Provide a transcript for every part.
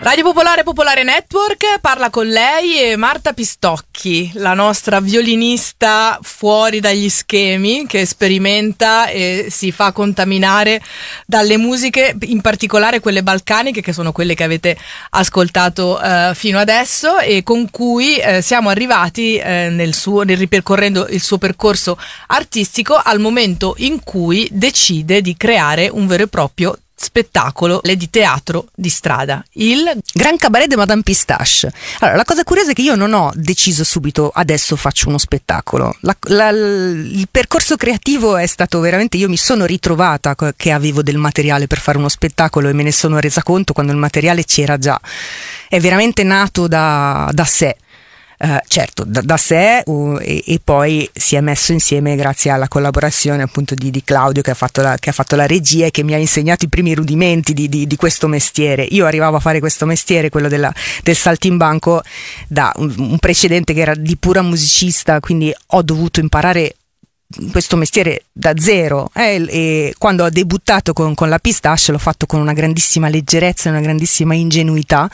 Radio Popolare Popolare Network, parla con lei Marta Pistocchi, la nostra violinista fuori dagli schemi che sperimenta e si fa contaminare dalle musiche, in particolare quelle balcaniche, che sono quelle che avete ascoltato fino adesso e con cui siamo arrivati nel ripercorrendo il suo percorso artistico al momento in cui decide di creare un vero e proprio spettacolo di teatro di strada, il Gran Cabaret de Madame Pistache. Allora, la cosa curiosa è che io non ho deciso subito adesso faccio uno spettacolo. Il percorso creativo è stato veramente, io mi sono ritrovata che avevo del materiale per fare uno spettacolo e me ne sono resa conto quando il materiale c'era già. È veramente nato da sé. Certo, da sé e poi si è messo insieme grazie alla collaborazione appunto di Claudio che ha fatto la regia e che mi ha insegnato i primi rudimenti di questo mestiere. Io arrivavo a fare questo mestiere, quello del saltimbanco, da un precedente che era di pura musicista, quindi ho dovuto imparare questo mestiere da zero e quando ho debuttato con la Pistache l'ho fatto con una grandissima leggerezza e una grandissima ingenuità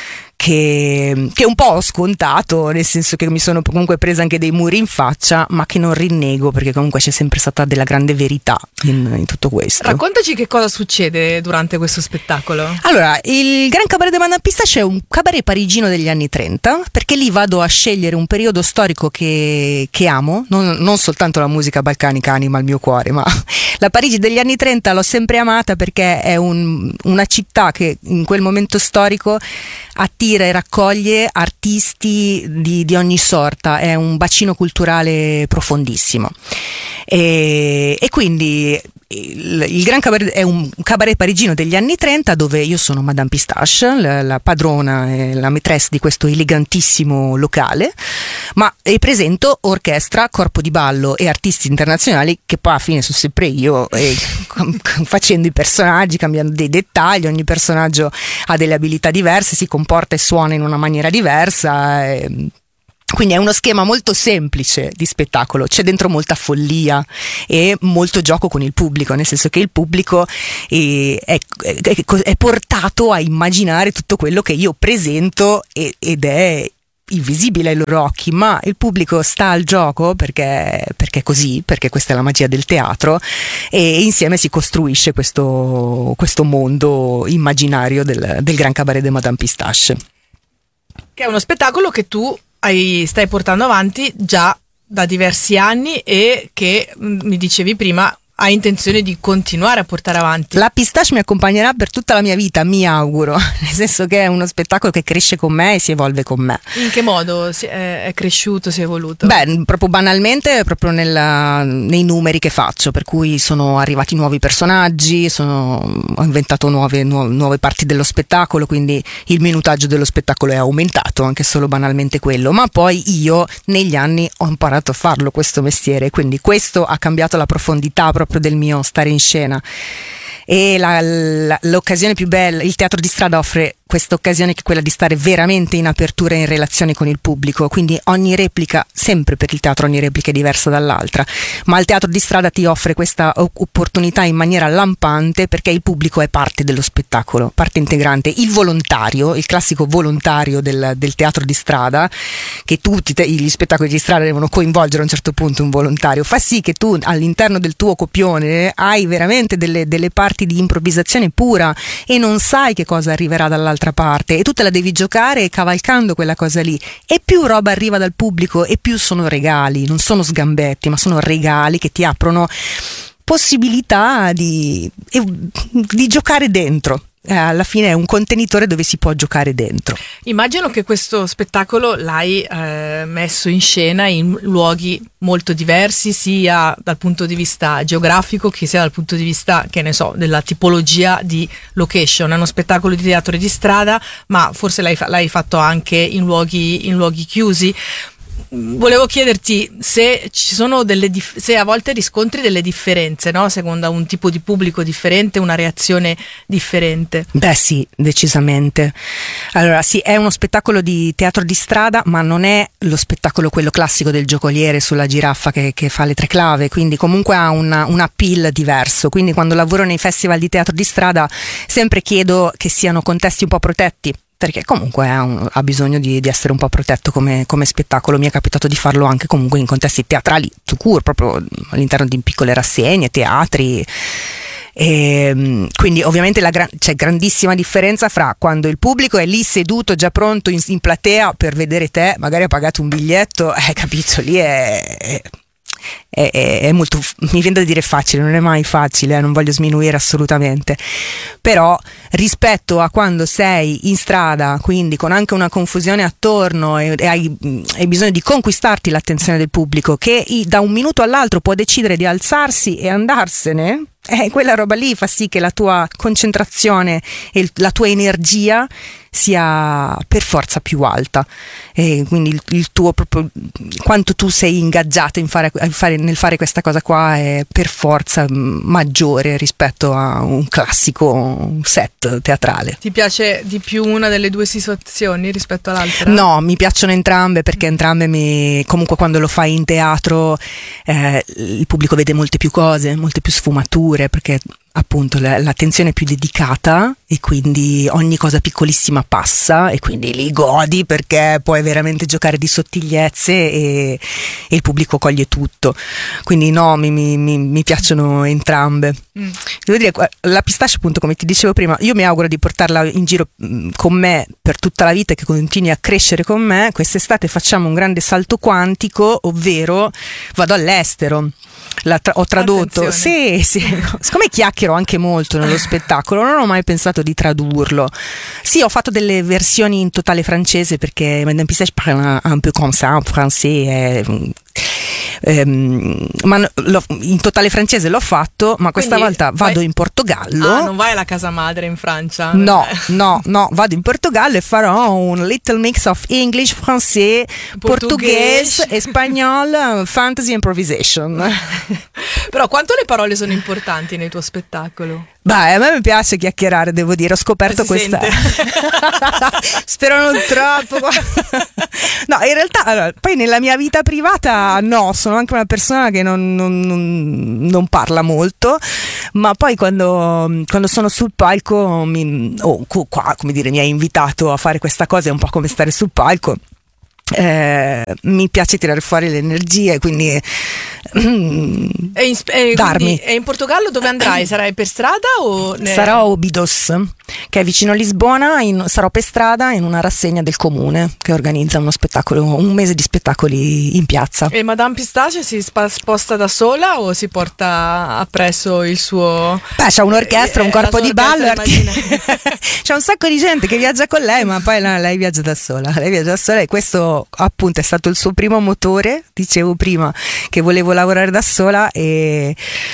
che un po' ho scontato, nel senso che mi sono comunque presa anche dei muri in faccia, ma che non rinnego perché comunque c'è sempre stata della grande verità in tutto questo. Raccontaci che cosa succede durante questo spettacolo. Allora, il Gran Cabaret de Madame Pistache è un cabaret parigino degli anni 30, perché lì vado a scegliere un periodo storico che amo, non soltanto la musica balcanica anima il mio cuore, ma la Parigi degli anni 30 l'ho sempre amata perché è una città che in quel momento storico attira e raccoglie artisti di ogni sorta, è un bacino culturale profondissimo e quindi il Gran Cabaret è un cabaret parigino degli anni 30 dove io sono Madame Pistache, la padrona e la maîtresse di questo elegantissimo locale, ma presento orchestra, corpo di ballo e artisti internazionali che poi alla fine sono sempre io, facendo i personaggi, cambiando dei dettagli, ogni personaggio ha delle abilità diverse, si comporta e suona in una maniera diversa. Quindi è uno schema molto semplice di spettacolo, c'è dentro molta follia e molto gioco con il pubblico, nel senso che il pubblico è portato a immaginare tutto quello che io presento ed è invisibile ai loro occhi, ma il pubblico sta al gioco perché è così, perché questa è la magia del teatro e insieme si costruisce questo mondo immaginario del Gran Cabaret de Madame Pistache. Che è uno spettacolo che tu stai portando avanti già da diversi anni e che mi dicevi prima hai intenzione di continuare a portare avanti. La Pistache mi accompagnerà per tutta la mia vita, mi auguro, nel senso che è uno spettacolo che cresce con me e si evolve con me. In che modo è cresciuto, si è evoluto? Beh, proprio banalmente, proprio nei numeri che faccio, per cui sono arrivati nuovi personaggi, ho inventato nuove parti dello spettacolo, quindi il minutaggio dello spettacolo è aumentato, anche solo banalmente quello, ma poi io negli anni ho imparato a farlo questo mestiere, quindi questo ha cambiato la profondità proprio del mio stare in scena e l'occasione più bella, il teatro di strada offre questa occasione che è quella di stare veramente in apertura e in relazione con il pubblico, quindi ogni replica, sempre per il teatro ogni replica è diversa dall'altra, ma il teatro di strada ti offre questa opportunità in maniera lampante perché il pubblico è parte dello spettacolo, parte integrante, il volontario, il classico volontario del teatro di strada, che tutti gli spettacoli di strada devono coinvolgere a un certo punto un volontario, fa sì che tu all'interno del tuo copione hai veramente delle parti di improvvisazione pura e non sai che cosa arriverà dall'altra parte e tu te la devi giocare cavalcando quella cosa lì e più roba arriva dal pubblico e più sono regali, non sono sgambetti ma sono regali che ti aprono possibilità di giocare dentro. Alla fine è un contenitore dove si può giocare dentro. Immagino che questo spettacolo l'hai messo in scena in luoghi molto diversi, sia dal punto di vista geografico che sia dal punto di vista, che ne so, della tipologia di location. È uno spettacolo di teatro di strada, ma forse l'hai fatto anche in luoghi chiusi. Volevo chiederti se ci sono se a volte riscontri delle differenze, no? Secondo un tipo di pubblico differente, una reazione differente. Beh sì, decisamente. Allora sì, è uno spettacolo di teatro di strada, ma non è lo spettacolo quello classico del giocoliere sulla giraffa che fa le tre clave, quindi comunque ha un appeal diverso. Quindi quando lavoro nei festival di teatro di strada sempre chiedo che siano contesti un po' protetti, perché comunque ha bisogno di essere un po' protetto come spettacolo. Mi è capitato di farlo anche comunque in contesti teatrali tout court, proprio all'interno di piccole rassegne, teatri. E quindi ovviamente c'è grandissima differenza fra quando il pubblico è lì seduto già pronto in platea per vedere te, magari ha pagato un biglietto, capito, lì è molto, mi viene da dire facile, non è mai facile, non voglio sminuire assolutamente, però rispetto a quando sei in strada, quindi con anche una confusione attorno e hai bisogno di conquistarti l'attenzione del pubblico, che da un minuto all'altro può decidere di alzarsi e andarsene, quella roba lì fa sì che la tua concentrazione e la tua energia sia per forza più alta, e quindi il tuo proprio, quanto tu sei ingaggiato nel fare questa cosa qua è per forza maggiore rispetto a un classico set teatrale. Ti piace di più una delle due situazioni rispetto all'altra? No, mi piacciono entrambe, perché entrambe comunque quando lo fai in teatro il pubblico vede molte più cose, molte più sfumature, perché appunto l'attenzione è più dedicata e quindi ogni cosa piccolissima passa, e quindi li godi perché puoi veramente giocare di sottigliezze e il pubblico coglie tutto. Quindi no, mi piacciono entrambe. Devo dire, la Pistache, appunto, come ti dicevo prima, io mi auguro di portarla in giro con me per tutta la vita e che continui a crescere con me. Quest'estate facciamo un grande salto quantico, ovvero vado all'estero. Ho tradotto. Attenzione. Sì, siccome chiacchiero anche molto nello spettacolo, non ho mai pensato di tradurlo. Sì, ho fatto delle versioni in totale francese, perché Madame Pistache parla un peu comme ça en français, ma in totale francese l'ho fatto, ma questa Quindi volta vado in Portogallo. Ah, non vai alla casa madre in Francia? No, vado in Portogallo e farò un little mix of English, francese, portoghese e spagnolo, fantasy improvisation. Però quanto le parole sono importanti nel tuo spettacolo? Beh, a me mi piace chiacchierare, devo dire, ho scoperto questa. Spero non troppo. No, in realtà, allora, poi nella mia vita privata no, sono anche una persona che non parla molto, ma poi quando sono sul palco qua, come dire, mi hai invitato a fare questa cosa, è un po' come stare sul palco. Mi piace tirare fuori le energie, quindi darmi. E in Portogallo dove andrai? Sarai per strada o sarò a Óbidos, che è vicino a Lisbona. Sarò per strada in una rassegna del comune che organizza un mese di spettacoli in piazza. E Madame Pistache si sposta da sola o si porta appresso il suo... Beh, c'ha un'orchestra, un corpo di ballo, c'è un sacco di gente che viaggia con lei, ma poi lei viaggia da sola. E questo appunto è stato il suo primo motore. Dicevo prima che volevo lavorare da sola, e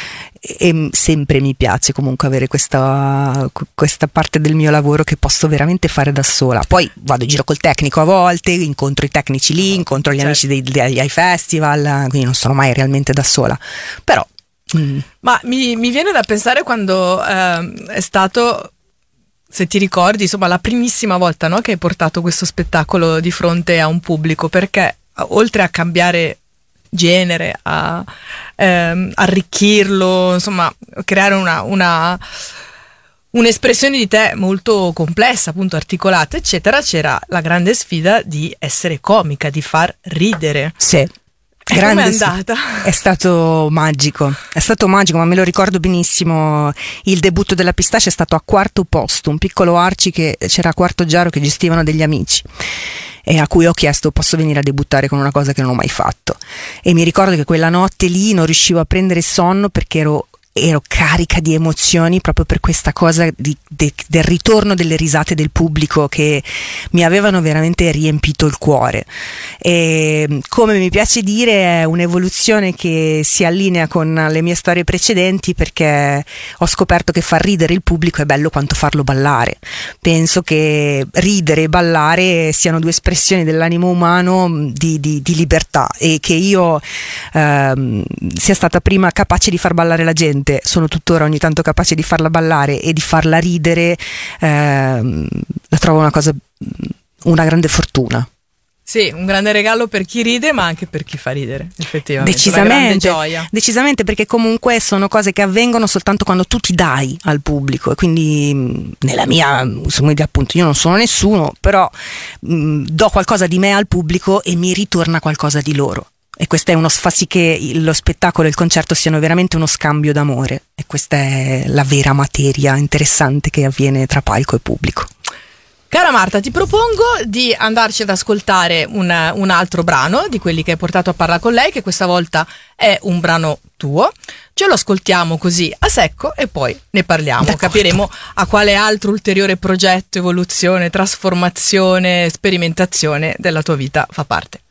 sempre mi piace comunque avere questa parte del mio lavoro che posso veramente fare da sola. Poi vado in giro col tecnico a volte, incontro i tecnici lì, incontro gli amici ai festival, quindi non sono mai realmente da sola, però Ma mi viene da pensare quando è stato, se ti ricordi, insomma, la primissima volta, no, che hai portato questo spettacolo di fronte a un pubblico, perché oltre a cambiare genere, a arricchirlo, insomma, creare un'espressione di te molto complessa, appunto articolata, eccetera, c'era la grande sfida di essere comica, di far ridere. Sì. Com'è andata? È stato magico, ma me lo ricordo benissimo. Il debutto della Pistache è stato a Quarto Posto, un piccolo Arci che c'era a Quarto Giaro, che gestivano degli amici, e a cui ho chiesto: posso venire a debuttare con una cosa che non ho mai fatto? E mi ricordo che quella notte lì non riuscivo a prendere sonno, perché ero carica di emozioni proprio per questa cosa del ritorno delle risate del pubblico, che mi avevano veramente riempito il cuore. E come mi piace dire, è un'evoluzione che si allinea con le mie storie precedenti, perché ho scoperto che far ridere il pubblico è bello quanto farlo ballare. Penso che ridere e ballare siano due espressioni dell'animo umano di libertà, e che io sia stata prima capace di far ballare la gente, sono tuttora ogni tanto capace di farla ballare e di farla ridere, la trovo una grande fortuna. Sì, un grande regalo per chi ride, ma anche per chi fa ridere, effettivamente. Una grande gioia. Decisamente, perché comunque sono cose che avvengono soltanto quando tu ti dai al pubblico, e quindi nella mia, appunto, io non sono nessuno, però do qualcosa di me al pubblico e mi ritorna qualcosa di loro. E questo è fa sì che lo spettacolo e il concerto siano veramente uno scambio d'amore, e questa è la vera materia interessante che avviene tra palco e pubblico. Cara Marta, ti propongo di andarci ad ascoltare un altro brano di quelli che hai portato a Parla con lei, che questa volta è un brano tuo. Ce lo ascoltiamo così a secco e poi ne parliamo. D'accordo. Capiremo a quale altro ulteriore progetto, evoluzione, trasformazione, sperimentazione della tua vita fa parte.